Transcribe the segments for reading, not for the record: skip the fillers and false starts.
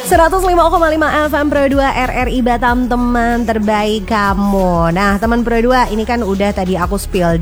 105,5 FM Pro 2 RRI Batam, teman terbaik kamu. Nah, teman Pro 2, ini kan udah tadi aku spill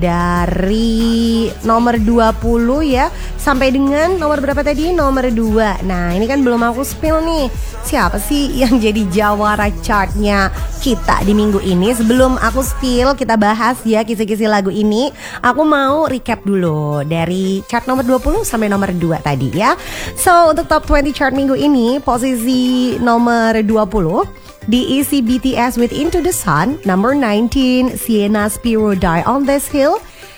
dari nomor 20 ya, sampai dengan nomor berapa tadi? Nomor 2. Nah, ini kan belum aku spill nih, siapa sih yang jadi jawara chartnya kita di minggu ini. Sebelum aku spill, kita bahas ya kisi-kisi lagu ini. Aku mau recap dulu dari chart nomor 20 sampai nomor 2 tadi ya. So, untuk top 20 chart minggu ini, posisi nomor 20 diisi BTS with Into the Sun. Number 19, Sienna Spiro, Die on This Hill.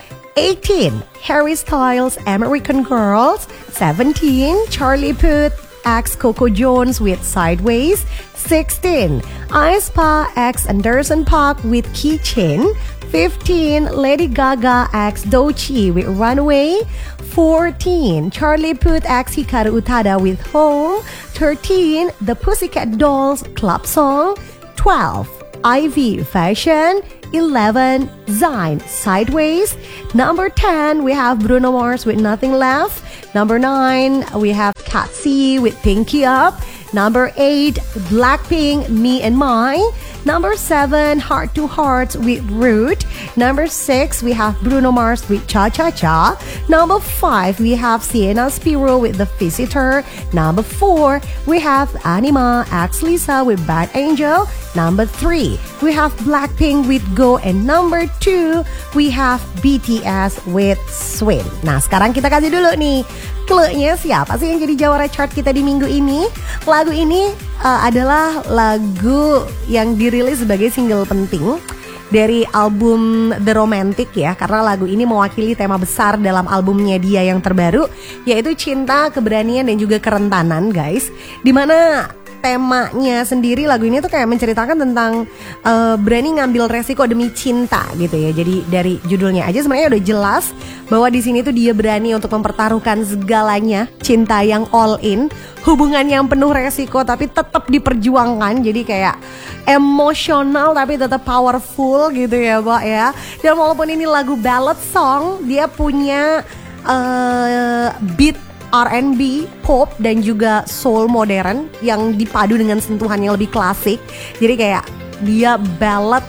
18, Harry Styles, American Girls. 17, Charlie Puth x Coco Jones with Sideways. 16, aespa x Anderson .Paak with Keychain. 15, Lady Gaga x Doechii with Runaway. 14, Charlie Puth x Hikaru Utada with Home. 13, The Pussycat Dolls Club Song. 12, Ivy Fashion. 11, Zayn Sideways. Number 10, we have Bruno Mars with Nothing Left. Number 9, we have Cat C with Pinky Up. Number 8, Blackpink, Me and Mine. Number 7, Heart to Heart with Root. Number 6, we have Bruno Mars with Cha Cha Cha. Number 5, we have Sienna Spiro with The Visitor. Number 4, we have Anima x Lisa with Bad Angel. Number 3, we have Blackpink with Go. And number 2, we have BTS with Swim. Nah, sekarang kita kasih dulu nih clue-nya siapa sih yang jadi jawara chart kita di minggu ini. Lagu ini adalah lagu yang dirilis sebagai single penting dari album The Romantic ya, karena lagu ini mewakili tema besar dalam albumnya dia yang terbaru, yaitu cinta, keberanian, dan juga kerentanan guys. Dimana temanya sendiri lagu ini tuh kayak menceritakan tentang berani ngambil resiko demi cinta gitu ya. Jadi dari judulnya aja sebenarnya udah jelas bahwa di sini tuh dia berani untuk mempertaruhkan segalanya, cinta yang all in, hubungan yang penuh resiko tapi tetap diperjuangkan. Jadi kayak emosional tapi tetap powerful gitu ya, Mbak ya. Dan walaupun ini lagu ballad song, dia punya beat R&B, pop, dan juga soul modern yang dipadu dengan sentuhan yang lebih klasik. Jadi kayak dia ballad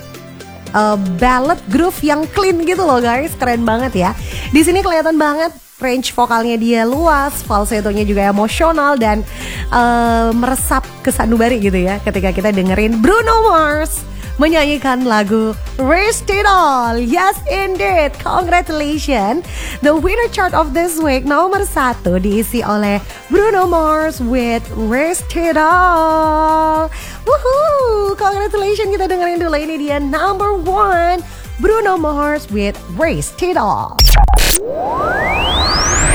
groove yang clean gitu loh guys, keren banget ya. Di sini kelihatan banget range vokalnya dia luas, falsetonya juga emosional dan meresap ke sanubari gitu ya. Ketika kita dengerin Bruno Mars menyanyikan lagu Risk It All. Yes indeed, congratulations. The winner chart of this week nomor 1 diisi oleh Bruno Mars with Risk It All. Woohoo, congratulations. Kita dengerin dulu, ini dia number 1, Bruno Mars with Risk It All.